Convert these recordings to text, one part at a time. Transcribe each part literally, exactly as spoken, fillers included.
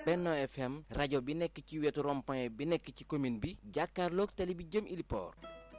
Benno F M rajo bi nekk ci wetu rond-point bi nekk ci commune bi jàkkaarloog tali bi jëm Iliport.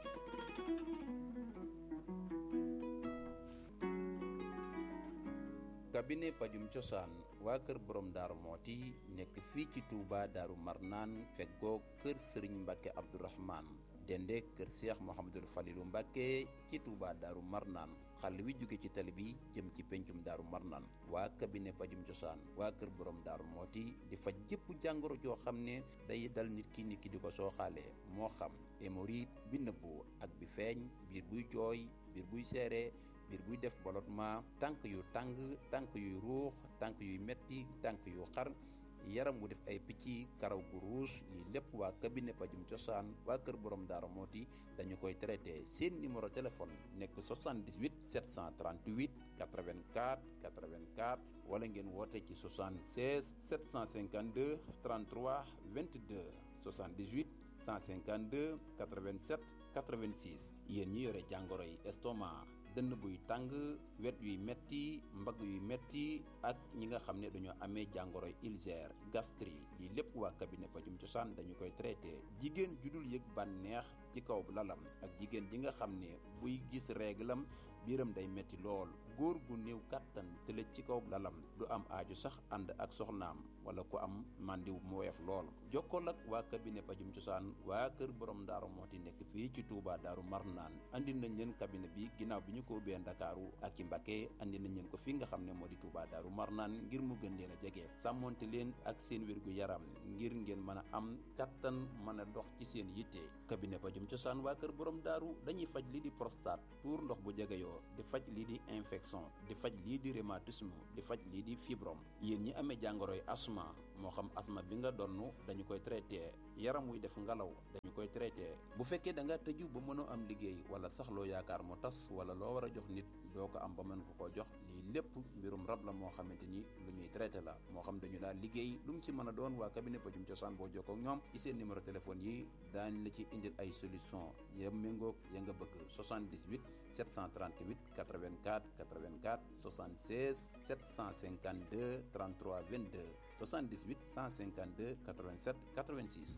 cabinet pajum cosaan waa kër borom daaru mooti nekk fii ci Touba daaru marnaan feggoo kër sëriñ Mbàkke Abdourahman dende kër Cheikh Mouhamadul Falilu Mbàkke ci Touba daaru marnaan xàll wi jóge ci tali bi jëm ci pencum daaru marnaan waa cabinet pajum cosaan waa kër borom daaru mooti di faj jëpp jàngoro joo xam ne day dal nit ki nit ki di ko sooxaale moo xam hémorroïde bi nëbbu ak bi feeñ biir buy jooy biir buy seere biir buy def ballottement tànk yu tàng tànk yuy ruux tànk yuy metti tànk yu xar yaram wu def ay picc karaw gu ruus lii lépp waa cabinet pajum cosaan waa kër borom daara mooti dañu koy traité seen numéro téléphone nekk soixante-dix-huit sept cent trente-huit quatre-vingt-quatre quatre-vingt-quatre wala ngeen woote ci soixante-seize sept cent cinquante-deux trente-trois vingt-deux soixante-dix-huit cent cinquante-deux quatre-vingt-sept quatre-vingt-six yéen ñi yore jàngoro yi estomac dënn buy tàng wet yuy metti mbagg yuy metti ak ñi nga xam ne dañoo amee jàngoro ulcère gastrique lii lépp waa cabinet pajum cosaan dañu koy traité jigéen ju dul yëg bànneex ci kaw lalam ak jigéen ji nga xam ne buy gis réglam biiram day metti lool góor gu néew kàttan tëlëj ci kaw lalam du am aaju sax ànd ak soxnaam wala ku am màndiw mu woyof lool jokkool ak waa cabinet pajum cosaan waa kër borom daaru mooti nekk fii ci Touba daaru marnaan andi nañ leen cabinet bi ginnaaw bi ñu ko ubbee Ndakaaru ak ci Mbacké andi nañ leen ko fii nga xam ne moo di Touba daaru marnaan ngir mu gën leen a jege sàmmonte leen ak seen wérgu yaram ngir ngeen mën a am kattan mën a dox ci seen yitte cabinet pajum cosaan waa kër borom daaru dañuy faj lii di prostate tuur ndox bu jegeyoo di faj lii di infection di faj lii di rhumatisme di faj lii di fibrome yéen ñi amee jàngoroy asma moo xam asma bi nga donn dañu koy traité yaram wuy def ngelaw dañu koy traité bu fekkee da nga tëju ba mënoo am liggéey wala sax loo yaakaar mu tas wala loo war a jox nit doo ko am ba mën ko koo jox lii lépp mbirum rab la moo xamante ni lu ñuy traité la moo xam dañu daal liggéey lu mu ci mën a doon waa cabinet pajum cosaan boo jokkoo ak ñoom ci seen numéro téléphone yi daañ la ci indil ay solution ya méngoog ya nga bëgg soixante-dix-huit sept cent trente-huit quatre-vingt-quatre quatre-vingt-quatre soixante-seize sept cent cinquante-deux trente-trois vingt-deux soixante-dix-huit cent cinquante-deux quatre-vingt-sept quatre-vingt-six.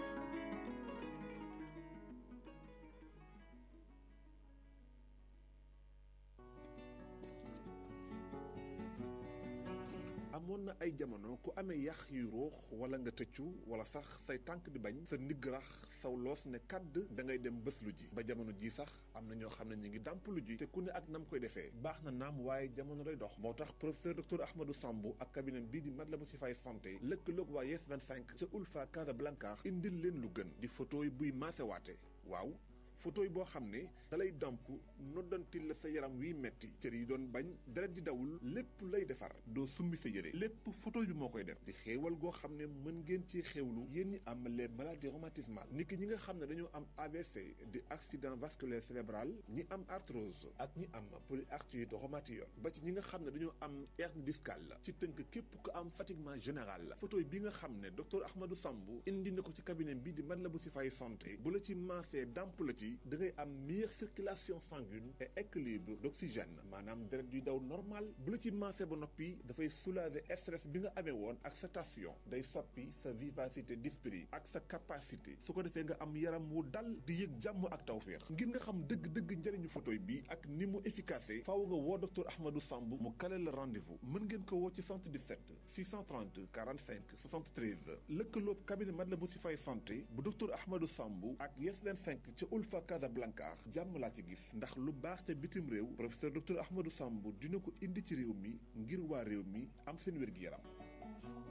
amoon na ay jamono ku amee yax yu ruux wala nga tëccu wala sax say tànk di bañ sa ndigg rax saw loos ne kàdd da ngay dem bés lu ji ba jamono ji sax am na ñoo xam ne ñu ngi dàmp lu ji te ku ne ak nam koy defee baax na naam waaye jamono lay dox moo tax professeur docteur Ahmadou Sambou ak cabinet bii di Matlaboul Chifaay santé lëkkaloog waa Yes vingt-cinq ca Ulfa Casablanca indil leen lu gën di photo yi buy maasewaate waaw photo yi boo xam ne dalay damp noddantil la sa yaram wiy metti cër yi doon bañ deret di dawul lépp lay defar doo summi sa yére lépp photo bi moo koy def di xéewal goo xam ne mën ngeen ci xéewlu yéen ñi am les maladies rhumatismales niki ñi nga xam ne dañoo am A V C di accident vasculaire cérébral ñi am arthrose ak ñi am polyarthrite rhumatoïde ba ci ñi nga xam ne dañoo am hernie discale ci tënk képp ku am fatiguement général la photo bi nga xam ne docteur Ahmadou Sambou indi na ko ci cabinet bi di Matlaboul Chifaay santé bu la ci maasee damp la ci da ngay am meilleure circulation sanguine et équilibre d'oxygène maanaam deret yuy daw normal bu la ci maasee ba noppi dafay soulager stress bi nga amee woon ak sa tension day soppi sa vivacité d'esprit ak sa capacité su ko defee nga am yaram wu dal di yëg jàmm ak tawféex ngir nga xam dëgg-dëgg njëriñu photoy bi ak ni mu efficace faaw nga woo docteur Ahmadou Sambou mu kale la rendez-vous mën ngeen ko woo ci soixante-dix-sept six cent trente quarante-cinq soixante-treize lëkkaloob cabinet Matlaboul Chifaay santé bu docteur Ahmadou Sambou ak Yes vingt-cinq ca Ulfa Casablanca jàmm laa ci gis ndax lu baax ca bitim réew professeur docteur Ahmadou Sambou dina ko indi ci réew mi ngir waa réew mi am seen wér-gi-yaram